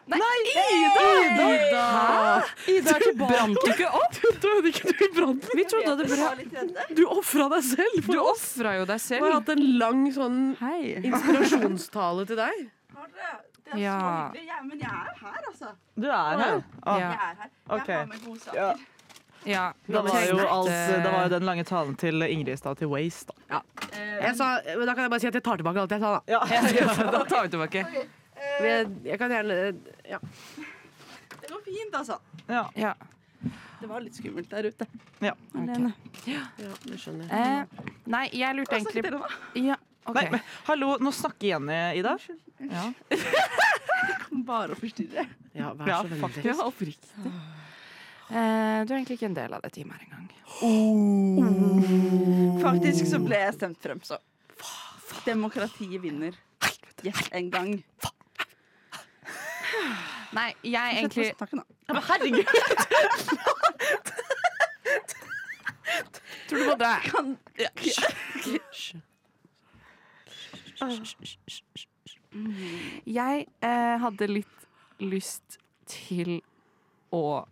Nei, Ida! Ida er tilbake. Brant du ikke opp? Døde ikke du i brannen? Vi trodde det ble... Du offret deg selv. Du offret jo deg Jeg selv. har hatt en lang sånn Hei. inspirasjonstale til deg. Det er Ja. så hyggelig. Men jeg er her, altså. Du er her. Ja. Jeg er her. Ok. Jeg har med gode saker. Ja. Ja. Det var jo tenkte- det var jo den lange talen til Ingrid i stad til Waze, da. Jeg sa, men da kan jeg bare si at jeg tar tilbake alt jeg sa, da. Ja, da tar vi tilbake. Jeg kan gjerne ja. Det går fint, altså. Ja. Ja. Det var litt skummelt der ute. Ja. Alene. Ja, det skjønner jeg. Nei, jeg lurte Hva egentlig snakker dere om, da? Ja, ok. Nei, men, hallo, nå snakker Jenny, Ida. Ja. Bare å forstyrre. Ja, vær Ja, så vennlig. faktisk. Ja, oppriktig. Du er egentlig ikke en del av det teamet her engang. Faktisk så ble jeg stemt frem, så demokratiet vinner. Yes, en gang. Nei, jeg egentlig Snakke nå. Herregud! tror du må dø. Jeg hadde litt lyst til å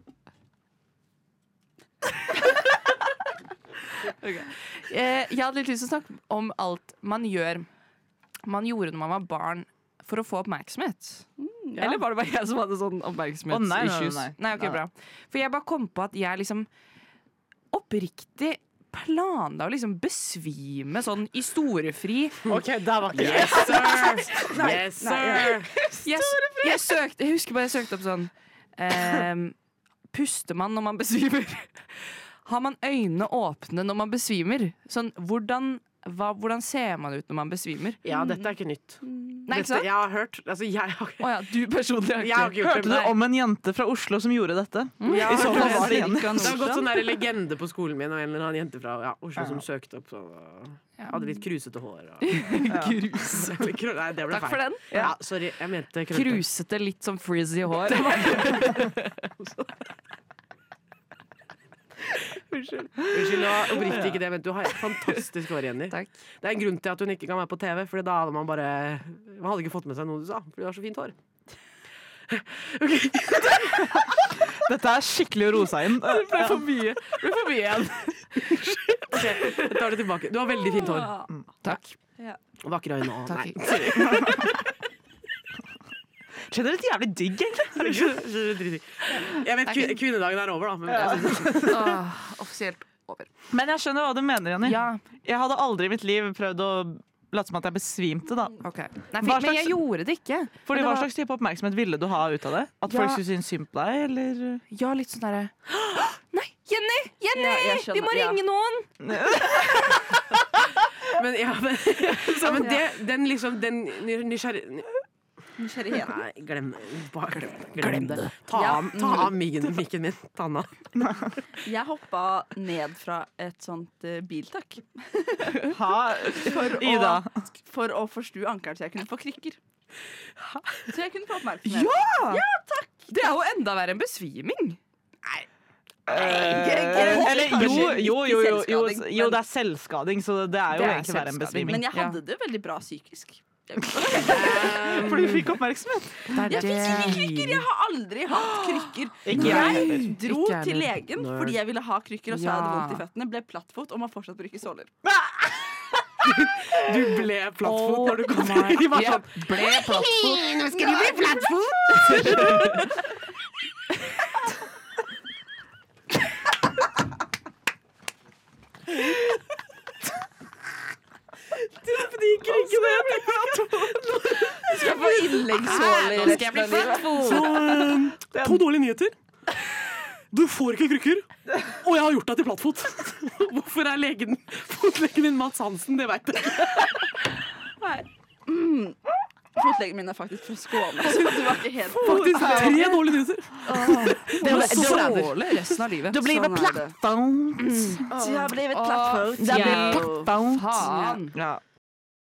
Jeg hadde litt lyst til å snakke om alt man gjorde når man var barn for å få oppmerksomhet. Ja. Eller var det bare jeg som hadde sånn oppmerksomhetsissues? Nei. Ok, bra. For jeg bare kom på at jeg liksom oppriktig planla å liksom besvime sånn i storefri. OK, der var ikke Yes, sir! Yes, sir! Jeg husker bare jeg søkte opp sånn puster man når man besvimer? Har man øynene åpne når man besvimer? Sånn, hvordan ser man ut når man besvimer? Ja, dette er ikke nytt. Nei, ikke sant? Jeg har hørt altså, Å ja, du personlig har Jeg har ikke. ikke gjort Hørte det. du om en jente fra Oslo som gjorde dette? Ja, I så fall det var det Jenny. Det har gått sånn der legende på skolen min, og en eller annen jente fra Oslo som søkte opp så, hadde litt krusete hår. Krus. Nei, det ble Takk for feil. den. Ja, sorry, jeg mente krøllete. Krusete, litt sånn frizzy hår. Unnskyld, det var oppriktig ikke det jeg mente. Du har et fantastisk hår, Jenny. Takk. Det er en grunn til at hun ikke kan være på TV, for da hadde man hadde ikke fått med seg noe du sa, for du har så fint hår. Dette er skikkelig å roe seg inn. Det ble for mye igjen. Ok, jeg tar det tilbake. Du har veldig fint hår. Takk. Og vakre øyne. Og, Takk. nei. Kjenner det jævlig digg, egentlig. Jeg vet kvinnedagen er over, da. Men jeg synes Offisielt over. Men jeg skjønner hva du mener, Jenny. Ja, Jeg hadde aldri i mitt liv prøvd å late som at jeg besvimte, da. ok. Nei, Hva men slags- jeg gjorde det ikke. Fordi Det Hva var- slags type oppmerksomhet ville du ha ut av det? At folk Ja. skulle synes synd på deg, eller? Ja, litt sånn derre Nei, Jenny! Ja, jeg skjønner, Vi må ja. ringe noen! men den liksom Den Nysgjerrighet. Nei, glem det. Ta av mikken min, Tanna. Jeg hoppa ned fra et sånt biltak Ida. for å forstue ankelen så jeg kunne få krykker. Så jeg kunne få oppmerksomhet. Ja! Det er jo enda verre enn besviming. Eller jo, det er selvskading, så det er jo Det er egentlig verre enn selvskading, besviming. Men jeg hadde det veldig bra psykisk. For du fikk oppmerksomhet. Det Jeg fikk ikke krykker! Jeg har aldri hatt krykker. Ikke jeg Jeg heller. dro Ikke jeg til heller. legen Nerd. fordi jeg ville ha krykker, og så hadde jeg Ja. vondt i føttene. Ble plattfot og må fortsatt bruke såler. Du ble plattfot når du kom inn. De var sånn ble plattfot. Nå skal du bli plattfot! Skal få innleggssåler Nå skal jeg bli plattfot. To dårlige nyheter. Du får ikke krykker, og jeg har gjort deg til plattfot. Hvorfor er fotlegen din Mats Hansen? Det vet jeg ikke. Fotlegen min er faktisk fra Skåne, så du var ikke helt Faktisk 3 dårlige nyheter. Det var såle resten av livet. Du blir Sånn er det. plattfot. Så jeg har blivit plattfot. Det blir Ja. plattfot. Faen. Ja.